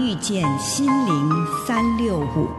遇见心灵365。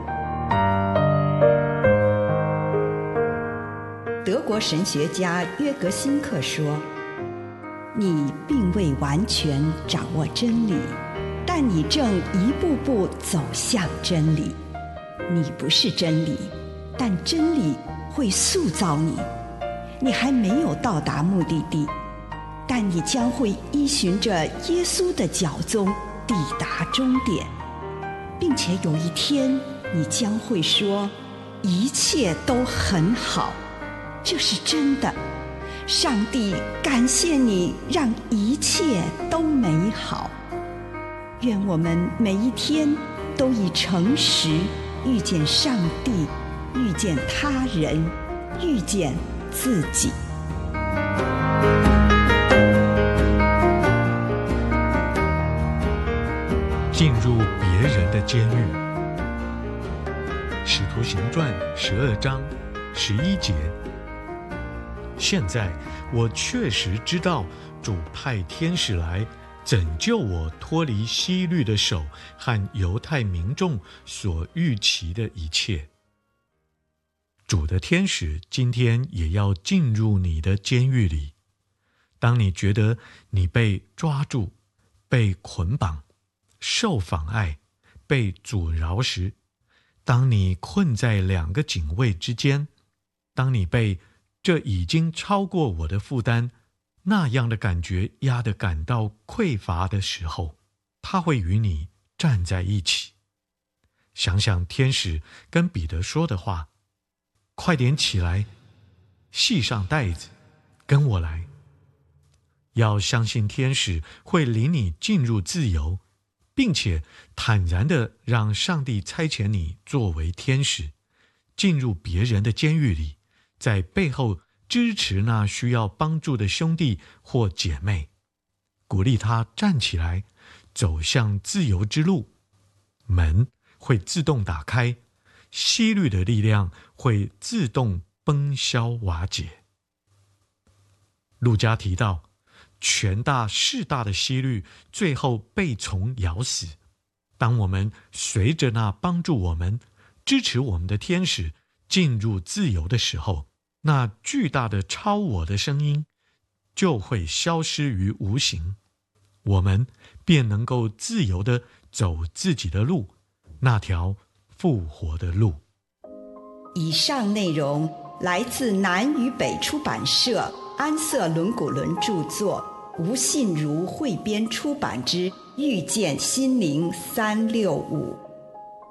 德国神学家约格辛克说，你并未完全掌握真理，但你正一步步走向真理。你不是真理，但真理会塑造你。你还没有到达目的地，但你将会依循着耶稣的脚踪抵达终点，并且有一天你将会说，一切都很好。这是真的。上帝感谢你，让一切都美好。愿我们每一天都以诚实遇见上帝，遇见他人，遇见自己。 进入别人的监狱。使徒行传12章11节。现在我确实知道，主派天使来拯救我，脱离希律的手和犹太民众所预期的一切。主的天使今天也要进入你的监狱里。当你觉得你被抓住、被捆绑、受妨碍、被阻挠时，当你困在2个警卫之间，当你被这已经超过我的负担那样的感觉压得感到匮乏的时候，他会与你站在一起。想想天使跟彼得说的话，快点起来，系上带子，跟我来。要相信天使会领你进入自由，并且坦然地让上帝差遣你作为天使，进入别人的监狱里，在背后支持那需要帮助的兄弟或姐妹，鼓励他站起来，走向自由之路。门会自动打开，希律的力量会自动崩消瓦解。路加提到，权大势大的希律最后被虫咬死。当我们随着那帮助我们、支持我们的天使进入自由的时候，那巨大的超我的声音就会消失于无形，我们便能够自由地走自己的路，那条复活的路。 以上内容来自南与北出版社安瑟伦古伦著作，吴信如汇编出版之《遇见心灵365》。